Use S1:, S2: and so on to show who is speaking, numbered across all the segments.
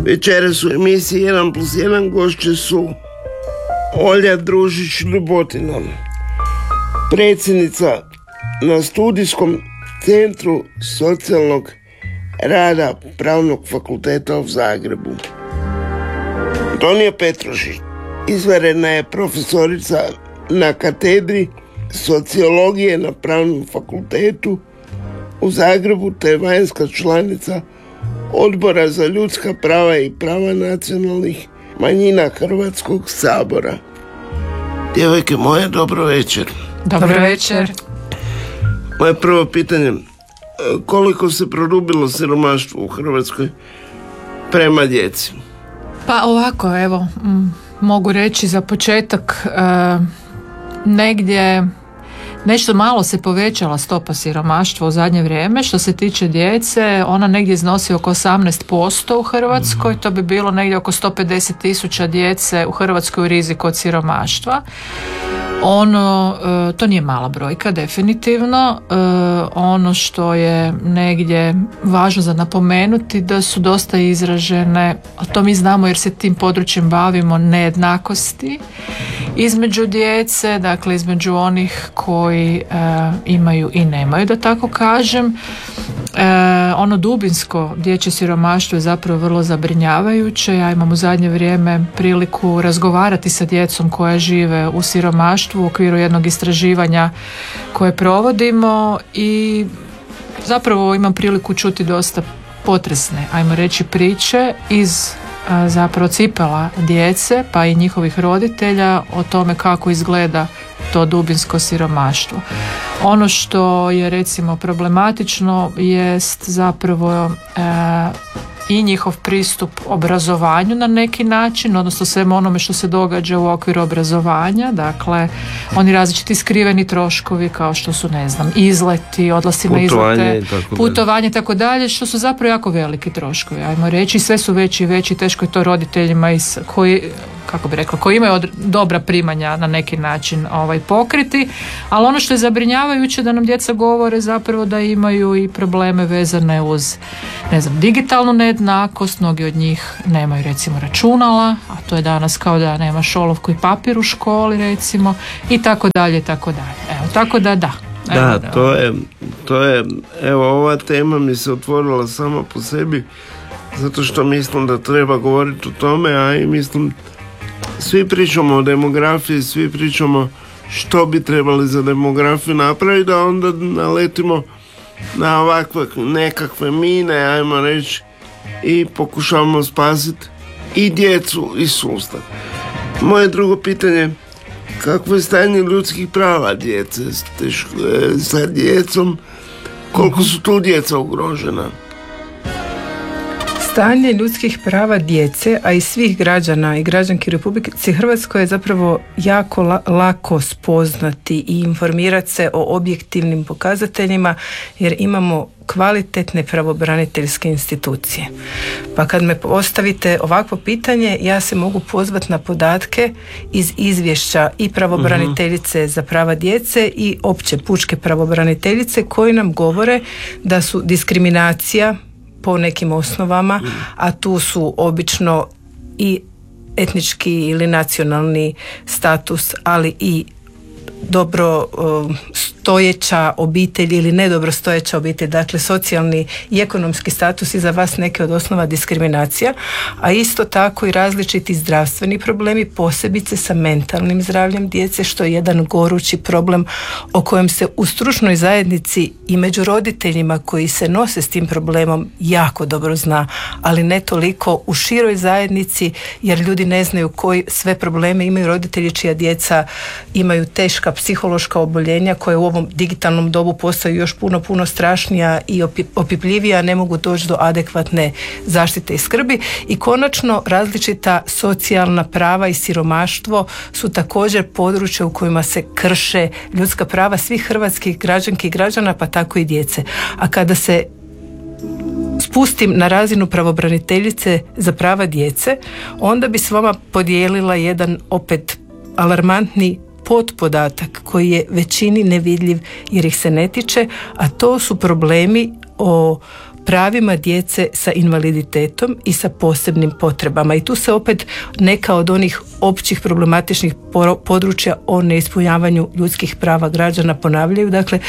S1: Večeras u emisiji 1+1 gošće su Olja Družić-Ljubotina, predsjednica na Studijskom centru socijalnog rada Pravnog fakulteta u Zagrebu. Tonija Petrošić, izvanredna je profesorica na katedri sociologije na Pravnom fakultetu u Zagrebu te vanjska članica Odbora za ljudska prava i prava nacionalnih manjina Hrvatskog sabora. Djevojke moje, dobro večer.
S2: Dobro večer.
S1: Moje prvo pitanje, koliko se produbilo siromaštvo u Hrvatskoj prema djeci?
S2: Pa ovako, evo, mogu reći za početak negdje nešto malo se povećala stopa siromaštva u zadnje vrijeme. Što se tiče djece, ona negdje iznosi oko 18% u Hrvatskoj. To bi bilo negdje oko 150.000 djece u Hrvatskoj u riziku od siromaštva. To nije mala brojka, definitivno. Ono što je negdje važno za napomenuti da su dosta izražene, a to mi znamo jer se tim područjem bavimo, nejednakosti između djece, dakle između onih koji imaju i nemaju, da tako kažem. Ono dubinsko dječje siromaštvo je zapravo vrlo zabrinjavajuće. Ja imam u zadnje vrijeme priliku razgovarati sa djecom koja žive u siromaštvu u okviru jednog istraživanja koje provodimo i zapravo imam priliku čuti dosta potresne, ajmo reći, priče iz zapravo cipela djece pa i njihovih roditelja o tome kako izgleda to dubinsko siromaštvo. Ono što je recimo problematično jest zapravo i njihov pristup obrazovanju na neki način, odnosno svemu onome što se događa u okviru obrazovanja. Dakle, oni različiti skriveni troškovi kao što su, ne znam, izleti, odlasci na izlete, putovanje i tako dalje, što su zapravo jako veliki troškovi, ajmo reći. Sve su veći i veći, teško je to roditeljima koji imaju dobra primanja na neki način pokriti, ali ono što je zabrinjavajuće da nam djeca govore zapravo da imaju i probleme vezane uz, ne znam, digitalnu nejednakost. Mnogi od njih nemaju recimo računala, a to je danas kao da nemaš olovku i papir u školi recimo, i tako dalje i tako dalje. Evo, tako da da.
S1: Da, to je, evo, ova tema mi se otvorila sama po sebi, zato što mislim da treba govoriti o tome, a i mislim svi pričamo o demografiji, svi pričamo što bi trebali za demografiju napraviti, da onda naletimo na ovakve nekakve mine, ajmo reći, i pokušavamo spasiti i djecu i sustav. Moje drugo pitanje, kakvo je stanje ljudskih prava djece sa djecom, koliko su tu djeca ugrožena?
S3: Stanje ljudskih prava djece, a i svih građana i građanki Republike Hrvatskoj je zapravo jako lako spoznati i informirati se o objektivnim pokazateljima, jer imamo kvalitetne pravobraniteljske institucije. Pa kad me postavite ovakvo pitanje, ja se mogu pozvati na podatke iz izvješća i pravobraniteljice za prava djece i opće pučke pravobraniteljice, koji nam govore da su diskriminacija po nekim osnovama, a tu su obično i etnički ili nacionalni status, ali i dobro stojeća obitelj ili nedobro stojeća obitelj, dakle socijalni i ekonomski status i za vas neke od osnova diskriminacija, a isto tako i različiti zdravstveni problemi, posebice sa mentalnim zdravljem djece, što je jedan gorući problem o kojem se u stručnoj zajednici i među roditeljima koji se nose s tim problemom jako dobro zna, ali ne toliko u široj zajednici, jer ljudi ne znaju koji sve probleme imaju roditelji čija djeca imaju teška psihološka oboljenja koje u ovom digitalnom dobu postaju još puno strašnija i opipljivija, ne mogu doći do adekvatne zaštite i skrbi. I konačno, različita socijalna prava i siromaštvo su također područja u kojima se krše ljudska prava svih hrvatskih građanki i građana, pa tako i djece. A kada se spustim na razinu pravobraniteljice za prava djece, onda bi s vama podijelila jedan opet alarmantni podpodatak koji je većini nevidljiv jer ih se ne tiče, a to su problemi o pravima djece sa invaliditetom i sa posebnim potrebama. I tu se opet neka od onih općih problematičnih područja o neispunjavanju ljudskih prava građana ponavljaju. Dakle,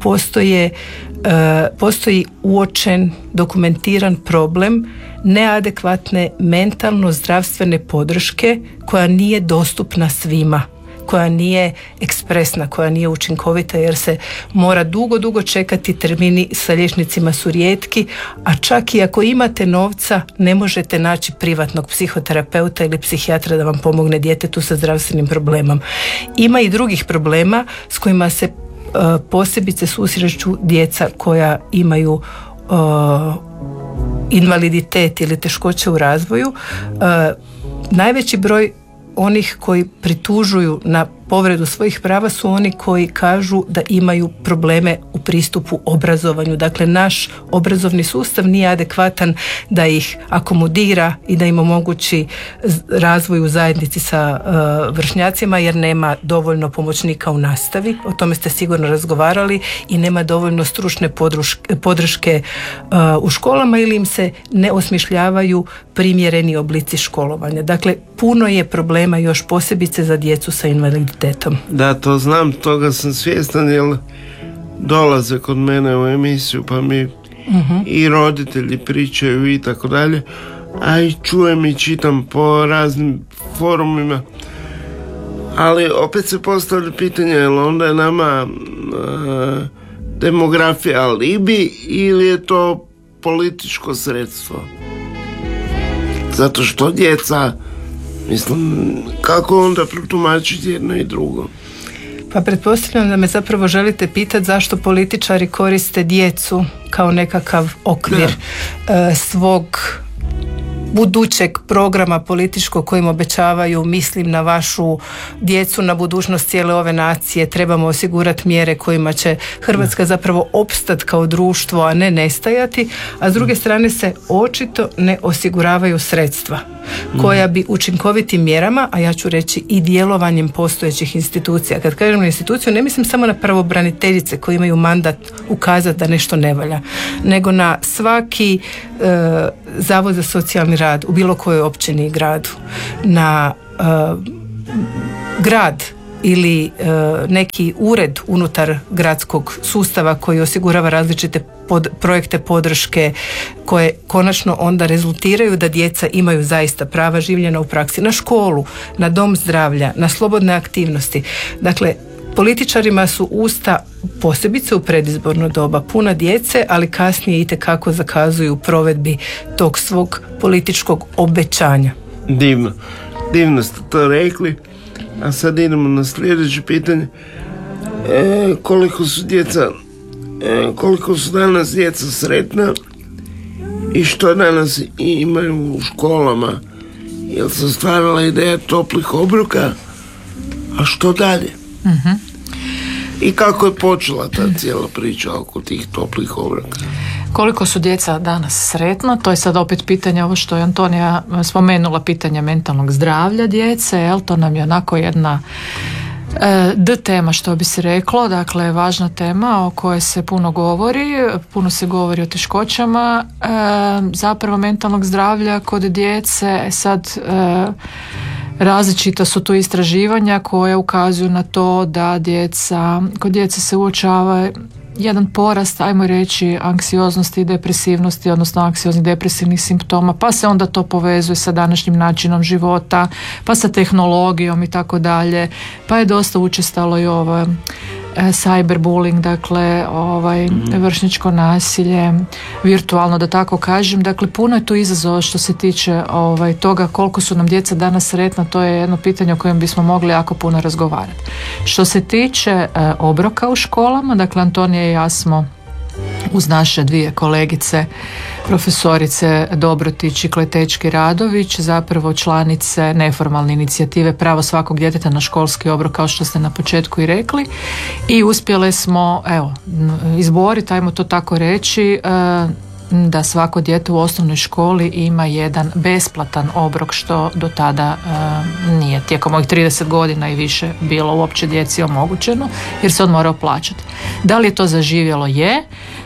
S3: postoji uočen, dokumentiran problem neadekvatne mentalno-zdravstvene podrške koja nije dostupna svima, koja nije ekspresna, koja nije učinkovita jer se mora dugo čekati, termini sa liječnicima su rijetki, a čak i ako imate novca ne možete naći privatnog psihoterapeuta ili psihijatra da vam pomogne djetetu sa zdravstvenim problemom. Ima i drugih problema s kojima se posebice susreću djeca koja imaju invaliditet ili teškoće u razvoju. Najveći broj onih koji pritužuju na povredu svojih prava su oni koji kažu da imaju probleme u pristupu obrazovanju. Dakle, naš obrazovni sustav nije adekvatan da ih akomodira i da im omogući razvoj u zajednici sa vršnjacima jer nema dovoljno pomoćnika u nastavi. O tome ste sigurno razgovarali i nema dovoljno stručne podrške u školama ili im se ne osmišljavaju primjereni oblici školovanja. Dakle, puno je problema još posebice za djecu sa invaliditetom.
S1: Da, to znam, toga sam svjestan jer dolaze kod mene u emisiju pa mi i roditelji pričaju i tako dalje, a i čujem i čitam po raznim forumima, ali opet se postavlja pitanje je li onda je nama demografija alibi ili je to političko sredstvo, zato što djeca, mislim, kako onda protumačiti jedno i drugo?
S3: Pa pretpostavljam da me zapravo želite pitati zašto političari koriste djecu kao nekakav okvir svog budućeg programa političkog kojim obećavaju mislim na vašu djecu, na budućnost cijele ove nacije, trebamo osigurati mjere kojima će Hrvatska zapravo opstati kao društvo, a ne nestajati, a s druge strane se očito ne osiguravaju sredstva koja bi učinkovitim mjerama, a ja ću reći i djelovanjem postojećih institucija. Kad kažem na instituciju, ne mislim samo na pravobraniteljice koji imaju mandat ukazati da nešto ne valja, nego na svaki zavod za socijalni rad u bilo kojoj općini i gradu, na grad ili neki ured unutar gradskog sustava koji osigurava različite projekte podrške koje konačno onda rezultiraju da djeca imaju zaista prava življena u praksi, na školu, na dom zdravlja, na slobodne aktivnosti. Dakle, političarima su usta, posebice u predizborno doba, puna djece, ali kasnije itekako zakazuju u provedbi tog svog političkog obećanja.
S1: Divno ste to rekli. A sad idemo na sljedeće pitanje. Koliko su danas djeca sretna i što danas imaju u školama? Jel se stvarala ideja toplih obroka? A što dalje? I kako je počela ta cijela priča oko tih toplih obroka?
S2: Koliko su djeca danas sretna, to je sad opet pitanje, ovo što je Antonija spomenula, pitanje mentalnog zdravlja djece, jel? To nam je onako jedna tema, što bi se reklo, dakle važna tema o kojoj se puno se govori o teškoćama zapravo mentalnog zdravlja kod djece. Sad različita su tu istraživanja koja ukazuju na to da kod djece se uočava jedan porast, ajmo reći, anksioznosti i depresivnosti, odnosno anksioznih depresivnih simptoma, pa se onda to povezuje sa današnjim načinom života, pa sa tehnologijom i tako dalje, pa je dosta učestalo i ovo cyberbullying, dakle vršnjačko nasilje, virtualno da tako kažem, dakle puno je tu izazova što se tiče toga koliko su nam djeca danas sretna, to je jedno pitanje o kojem bismo mogli jako puno razgovarati. Što se tiče obroka u školama, dakle Antonija i ja smo uz naše dvije kolegice, profesorice Dobrotić i Kletečki Radović, zapravo članice neformalne inicijative Pravo svakog djeteta na školski obrok, kao što ste na početku i rekli, i uspjele smo izboriti, ajmo to tako reći, da svako dijete u osnovnoj školi ima jedan besplatan obrok, što do tada nije tijekom ovih 30 godina i više bilo uopće djeci omogućeno, jer se on morao plaćati. Da li je to zaživjelo? Je.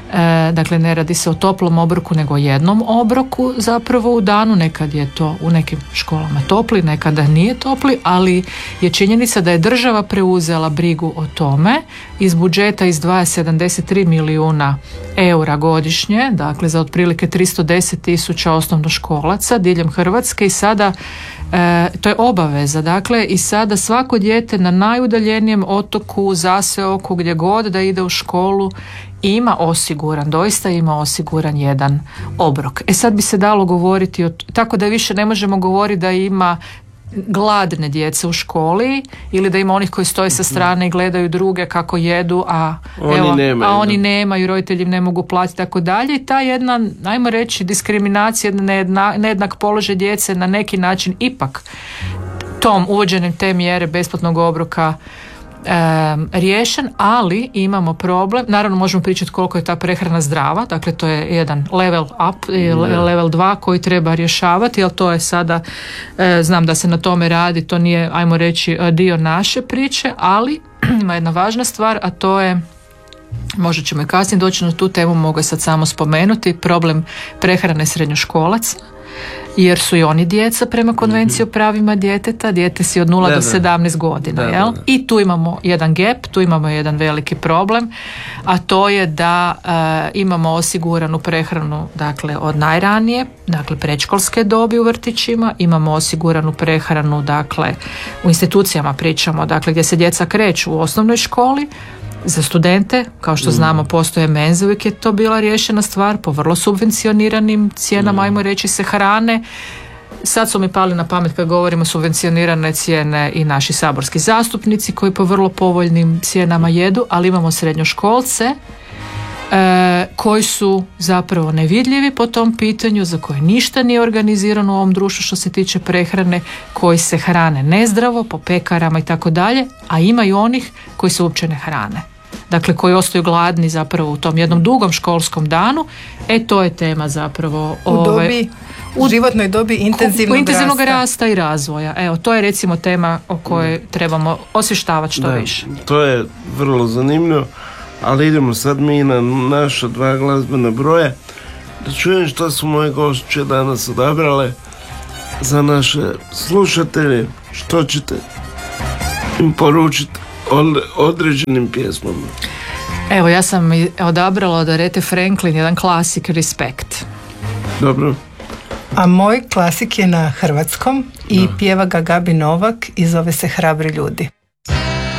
S2: Dakle, ne radi se o toplom obroku, nego o jednom obroku zapravo u danu. Nekad je to u nekim školama topli, nekada nije topli, ali je činjenica da je država preuzela brigu o tome. Iz budžeta izdvaja 73 milijuna eura godišnje, dakle za otprilike 310.000 osnovnoškolaca diljem Hrvatske i sada to je obaveza, dakle, i sada svako dijete na najudaljenijem otoku, zaseoku, gdje god da ide u školu ima osiguran, doista ima osiguran jedan obrok. Sad bi se dalo govoriti, tako da više ne možemo govoriti da ima gladne djece u školi ili da ima onih koji stoje sa strane i gledaju druge kako jedu, a oni nemaju, roditelji im ne mogu platiti, tako dalje. I ta jedna, ajmo reći, diskriminacija, nejednak položaj djece na neki način ipak tom uvođenjem te mjere besplatnog obroka riješen, ali imamo problem. Naravno možemo pričati koliko je ta prehrana zdrava, dakle to je jedan level up, level 2 koji treba rješavati, ali to je sada, znam da se na tome radi, to nije, ajmo reći, dio naše priče, ali ima jedna važna stvar, a to je, možda ćemo i kasnije doći na tu temu, mogu sad samo spomenuti, problem prehrane srednjoškolaca, jer su i oni djeca prema konvenciji o pravima djeteta, dijete si od 0 do 17 godina, jel? I tu imamo jedan gap, tu imamo jedan veliki problem, a to je da imamo osiguranu prehranu, dakle, od najranije, dakle, predškolske dobi u vrtićima, imamo osiguranu prehranu, dakle, u institucijama pričamo, dakle, gdje se djeca kreću u osnovnoj školi. Za studente, kao što znamo, postoje menze, uvijek je to bila riješena stvar po vrlo subvencioniranim cijenama, ajmo reći se, hrane. Sad su mi pali na pamet kad govorimo subvencionirane cijene i naši saborski zastupnici koji po vrlo povoljnim cijenama jedu, ali imamo srednjoškolce koji su zapravo nevidljivi po tom pitanju, za koje ništa nije organizirano u ovom društvu što se tiče prehrane, koji se hrane nezdravo po pekarama i tako dalje, a ima i onih koji se uopće ne hrane. Dakle, koji ostaju gladni zapravo u tom jednom dugom školskom danu. To je tema zapravo
S3: u životnoj dobi intenzivnog
S2: rasta i razvoja. Evo, to je recimo tema o kojoj trebamo osvještavati što više.
S1: To je vrlo zanimljivo, ali idemo sad mi na naša 2 glazbena broja da čujem što su moje gošće danas odabrale za naše slušatelje, što ćete im poručiti određenim pjesmama.
S2: Evo, ja sam odabrala od Arethe Franklin jedan klasik, Respect.
S1: Dobro.
S3: A moj klasik je na hrvatskom i pjeva ga Gabi Novak i zove se Hrabri ljudi.